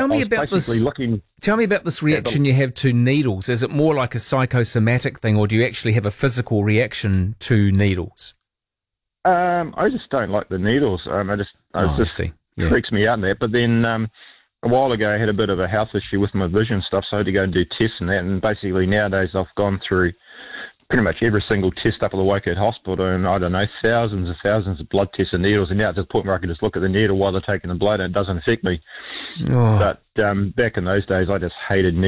tell me was about basically this. looking. Tell me about this reaction you have to needles. Is it more like a psychosomatic thing, or do you actually have a physical reaction to needles? I just don't like the needles. I see. Yeah. Freaks me out in that. But then a while ago, I had a bit of a health issue with my vision stuff, so I had to go and do tests and that. And basically nowadays, I've gone through pretty much every single test up at the Waikato Hospital, and I don't know, thousands of blood tests and needles, and now it's to the point where I can just look at the needle while they're taking the blood and it doesn't affect me. Oh. But back in those days, I just hated needles.